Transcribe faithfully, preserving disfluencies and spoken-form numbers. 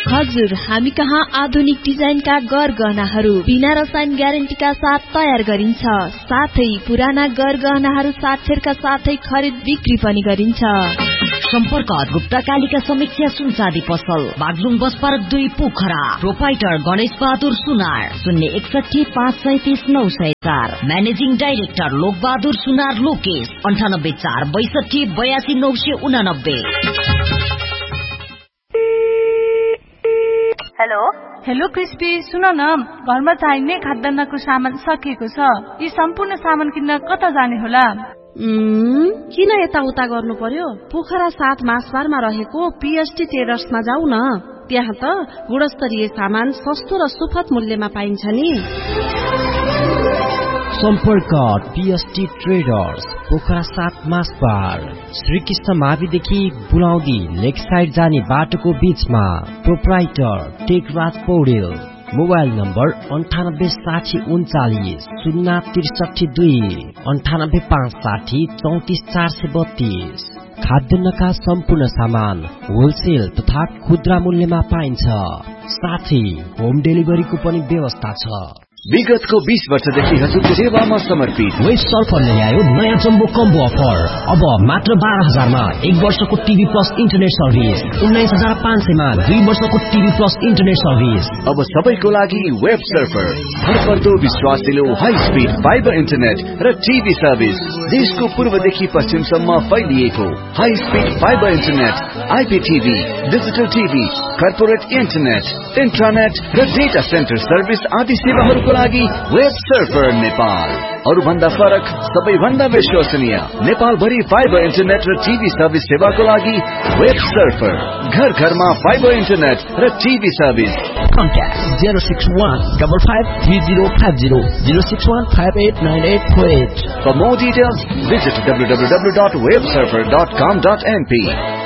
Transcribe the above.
हजुर, हामी कहाँ आधुनिक डिजाइनका गरगहनाहरू बिना रसायन ग्यारेन्टीका साथ तयार गरिन्छ। साथै पुराना गरगहनाहरू साक्षरका साथै खरिद बिक्री पनि गरिन्छ। सम्पर्क गुप्ता कालिका समीक्षा सुनचाँदी पसल, बागलुङ बस पार्क दुई, पोखरा। प्रोपाइटर गणेश बहादुर सुनार, शून्य एकसठी पाँच सैतिस नौ सय चार। म्यानेजिङ डाइरेक्टर लोक बहादुर सुनार लोकेश, अन्ठानब्बे चार बैसठी बयासी नौ सय उनानब्बे। हेलो हेलो क्रिस्पी, सुन न, घरमा चाहिने खाद्यान्नको सामान सकिएको छ। यी सम्पूर्ण सामान किन्न कता जाने होला? किन यताउता गर्नु पर्यो? पोखरा सात मासबारमा रहेको पीएसटी ट्रेडर्समा जाऊ न। त्यहाँ त गुणस्तरीय सामान सस्तो र सुपथ मूल्यमा पाइन्छ नि। सम्पर्क पीएसटी ट्रेडर्स, पोखरा सात मासबार, श्रीकृष्ण माविदेखि बुलाउँदी लेक साइड जाने बाटोको बीचमा। Proprietor Tekraj Paudel. Mobile number अन्ठानब्बे साठी उन्चालिस शून्य त्रिसठी दुई, अन्ठानब्बे पाँच साठी चौतिस चार सय बत्तीस। खाद्यान्नका सम्पूर्ण सामान होलसेल तथा खुद्रा मूल्यमा पाइन्छ। साथै होम डेलिभरीको पनि व्यवस्था छ। विगतको बीस वर्षदेखि हजुरको सेवामा समर्पित वेस्ट सर्फरले ल्यायो नयाँ जम्बो कम्बो अफर। अब मात्र बाह्र हजारमा एक वर्षको टिभी प्लस इन्टरनेट सर्भिस, उन्नाइस हजार पाँच सयमा दुई वर्षको टिभी प्लस इन्टरनेट सर्भिस। अब सबैको लागि वेब सर्फर, भरपर्दो विश्वासिलो हाई स्पिड फाइबर इन्टरनेट र टिभी सर्भिस। देशको पूर्वदेखि पश्चिमसम्म फैलिएको high speed fibre internet, आइपीटीभी, digital TV, corporate internet, इन्ट्रानेट र डेटा सेन्टर सर्भिस आदि सेवाहरूको लागि वेब सर्फर नेपाल। अरु भन्दा फरक, सबैभन्दा विश्वसनीय, नेपाल भरि फाइबर इन्टरनेट र टिभी सर्भिस सेवाको लागि वेब सर्फर। घर घरमा फाइबर इन्टरनेट र TV service. Contact zero six one five five three zero five zero zero six one five eight nine eight four eight. For more details, visit w w w dot web surfer dot com dot n p.